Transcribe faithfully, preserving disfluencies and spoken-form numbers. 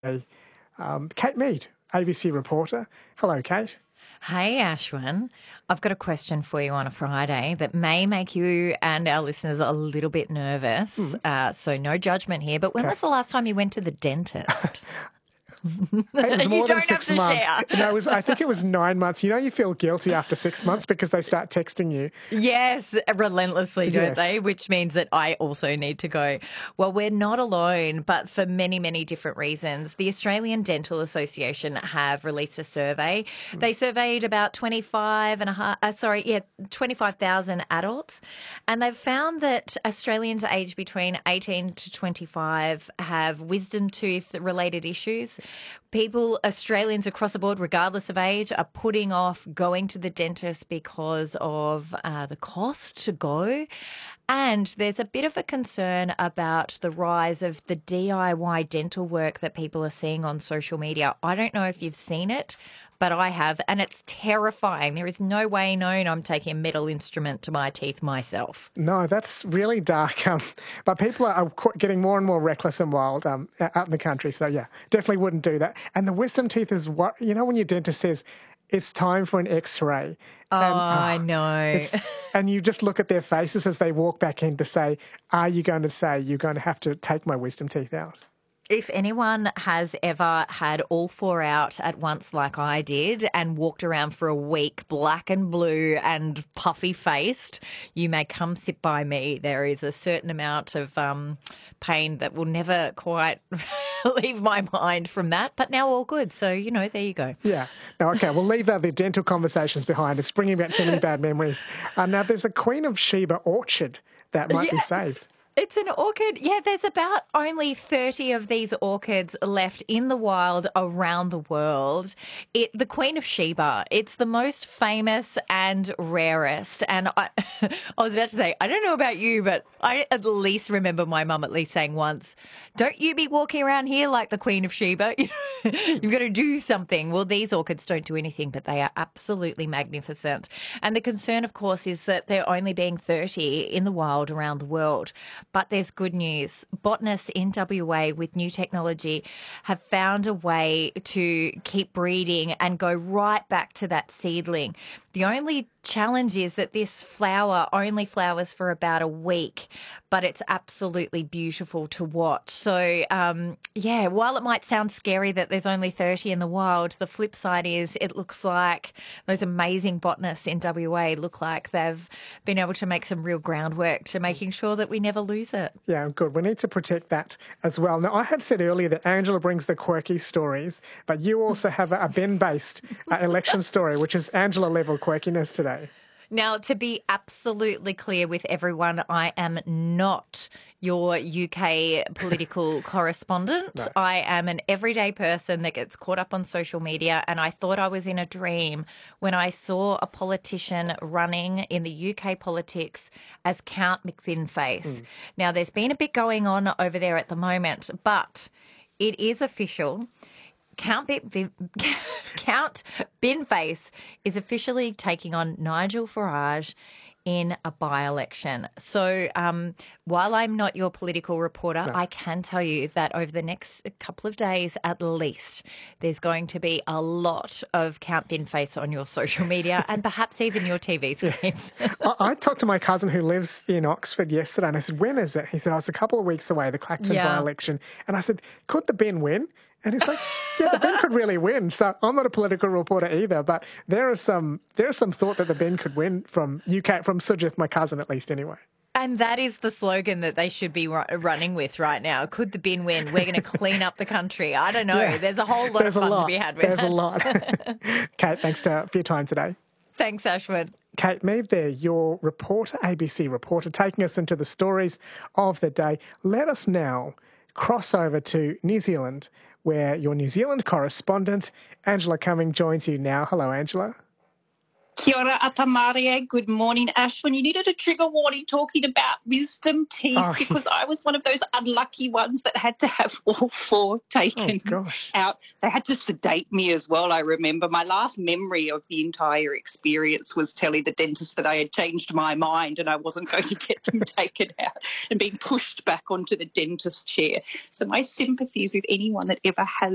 um, Kate Mead, A B C reporter. Hello, Kate. Hey, Ashwin. I've got a question for you on a Friday that may make you and our listeners a little bit nervous. Hmm. Uh, so no judgment here. But when Okay. was the last time you went to the dentist? It was more You than don't six have to months. share. No, it was, I think it was nine months. You know, you feel guilty after six months because they start texting you. Yes, relentlessly, don't Yes. they? Which means that I also need to go. Well, we're not alone, but for many, many different reasons. The Australian Dental Association have released a survey. They surveyed about twenty-five and a half, uh, sorry, yeah, twenty-five thousand adults, and they've found that Australians aged between eighteen to twenty-five have wisdom tooth related issues. People, Australians across the board, regardless of age, are putting off going to the dentist because of uh, the cost to go. And there's a bit of a concern about the rise of the D I Y dental work that people are seeing on social media. I don't know if you've seen it, but I have, and it's terrifying. There is no way known I'm taking a metal instrument to my teeth myself. No, that's really dark. Um, but people are, are qu- getting more and more reckless and wild um, out in the country. So, yeah, definitely wouldn't do that. And the wisdom teeth is what, you know, when your dentist says, it's time for an X-ray. Oh, And, I know. It's, and you just look at their faces as they walk back in to say, are you going to say you're going to have to take my wisdom teeth out? If anyone has ever had all four out at once like I did and walked around for a week black and blue and puffy faced, you may come sit by me. There is a certain amount of um, pain that will never quite leave my mind from that, but now all good. So, you know, there you go. Yeah. No, okay, we'll leave uh, the dental conversations behind. It's bringing back too many bad memories. Uh, now, there's a Queen of Sheba orchard that might Yes. be saved. It's an orchid. Yeah, there's about only thirty of these orchids left in the wild around the world. It, the Queen of Sheba, it's the most famous and rarest. And I, I was about to say, I don't know about you, but I at least remember my mum at least saying once, don't you be walking around here like the Queen of Sheba. You've got to do something. Well, these orchids don't do anything, but they are absolutely magnificent. And the concern, of course, is that they're only being thirty in the wild around the world. But there's good news. Botanists in W A with new technology have found a way to keep breeding and go right back to that seedling. The only challenge is that this flower only flowers for about a week, but it's absolutely beautiful to watch. So, um, yeah, while it might sound scary that there's only thirty in the wild, the flip side is it looks like those amazing botanists in W A look like they've been able to make some real groundwork to making sure that we never lose it. Yeah, good. We need to protect that as well. Now, I had said earlier that Angela brings the quirky stories, but you also have a, a Ben-based uh, election story, which is Angela-level quirkiness today. Now, to be absolutely clear with everyone, I am not your U K political correspondent. No. I am an everyday person that gets caught up on social media, and I thought I was in a dream when I saw a politician running in the U K politics as Count McBinface. Mm. Now, there's been a bit going on over there at the moment, but it is official. Count, Bin, Count Binface is officially taking on Nigel Farage in a by-election. So um, while I'm not your political reporter, no. I can tell you that over the next couple of days at least, there's going to be a lot of Count Binface on your social media and perhaps even your T V screens. I, I talked to my cousin who lives in Oxford yesterday and I said, when is it? He said, oh, it's a couple of weeks away, the Clacton yeah. by-election. And I said, could the Ben win? And it's like, yeah, the Ben could really win. So I'm not a political reporter either, but there is some there is some thought that the Ben could win from U K, from Sujith, my cousin, at least anyway. And that is the slogan that they should be running with right now. Could the bin win? We're going to clean up the country. I don't know. Yeah. There's a whole lot There's of fun lot. to be had with There's that. a lot. Kate, thanks to, for your time today. Thanks, Ashwin. Kate Mead there, your reporter, A B C reporter, taking us into the stories of the day. Let us now cross over to New Zealand, where your New Zealand correspondent, Angela Cumming, joins you now. Hello, Angela. Kia ora Atamaria. Good morning, Ashwin. You needed a trigger warning talking about wisdom teeth oh, because I was one of those unlucky ones that had to have all four taken oh, out. They had to sedate me as well, I remember. My last memory of the entire experience was telling the dentist that I had changed my mind and I wasn't going to get them taken out and being pushed back onto the dentist chair. So my sympathies with anyone that ever has